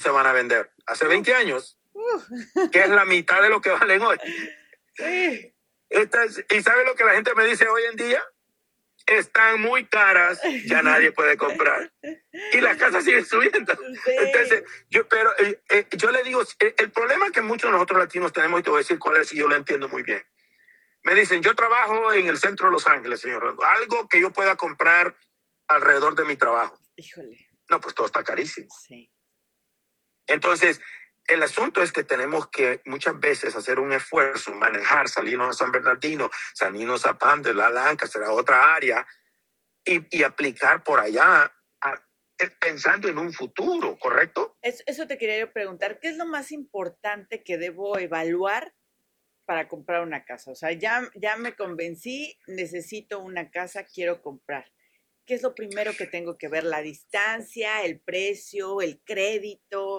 se van a vender. Hace 20 años, que es la mitad de lo que valen hoy. Sí. ¿Y sabe lo que la gente me dice hoy en día? Están muy caras, ya nadie puede comprar. Y las casas siguen subiendo. Sí. Entonces, yo le digo, el problema que muchos de nosotros latinos tenemos, y te voy a decir cuál es, y yo lo entiendo muy bien. Me dicen, yo trabajo en el centro de Los Ángeles, señor. Algo que yo pueda comprar alrededor de mi trabajo. Híjole. No, pues todo está carísimo. Sí. Entonces, el asunto es que tenemos que muchas veces hacer un esfuerzo, manejar, salirnos a San Bernardino, salirnos a Pandel, a Lancaster, a otra área, y aplicar por allá, pensando en un futuro, ¿correcto? Eso te quería yo preguntar, ¿qué es lo más importante que debo evaluar para comprar una casa? O sea, ya me convencí, necesito una casa, quiero comprar. ¿Qué es lo primero que tengo que ver? ¿La distancia, el precio, el crédito?